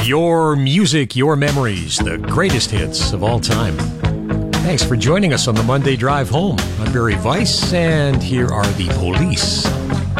Your music, your memories, the greatest hits of all time. Thanks for joining us on the Monday Drive Home. I'm Barry Weiss, and here are the Police.